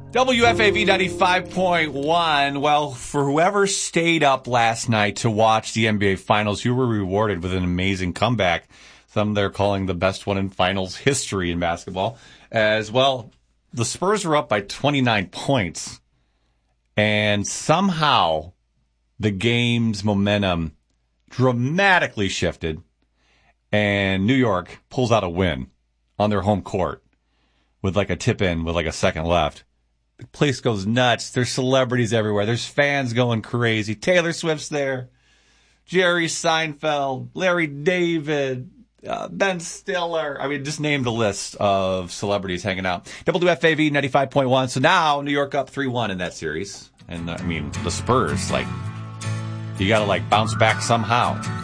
WFAV 95.1. Well, for whoever stayed up last night to watch the NBA Finals, you were rewarded with an amazing comeback. Some they're calling the best one in finals history in basketball. As well, the Spurs were up by 29 points. And somehow the game's momentum dramatically shifted. And New York pulls out a win on their home court with like a tip-in with like a second left. The place goes nuts. There's celebrities everywhere. There's fans going crazy. Taylor Swift's there. Jerry Seinfeld, Larry David, Ben Stiller. I mean, just named a list of celebrities hanging out. WFAV 95.1. So now New York up 3-1 in that series. And, I mean, the Spurs, like, you got to, like, bounce back somehow.